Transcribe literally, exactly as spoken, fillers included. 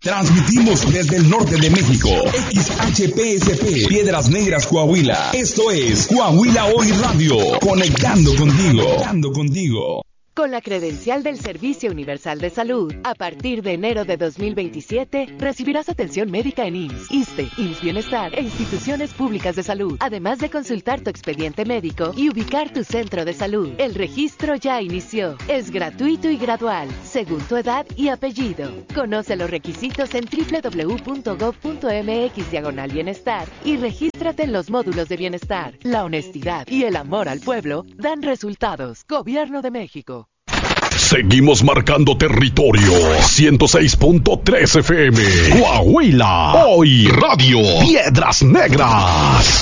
Transmitimos desde el norte de México, X H P S P, Piedras Negras, Coahuila. Esto es Coahuila Hoy Radio, conectando contigo, conectando contigo. Con la credencial del Servicio Universal de Salud, a partir de enero de dos mil veintisiete, recibirás atención médica en I M S S, ISSSTE, I M S S Bienestar e instituciones públicas de salud, además de consultar tu expediente médico y ubicar tu centro de salud. El registro ya inició. Es gratuito y gradual, según tu edad y apellido. Conoce los requisitos en doble u doble u doble u punto gob punto eme equis diagonal bienestar y regístrate en los módulos de bienestar. La honestidad y el amor al pueblo dan resultados. Gobierno de México. Seguimos marcando territorio. ciento seis punto tres F M. Coahuila. Hoy Radio. Piedras Negras.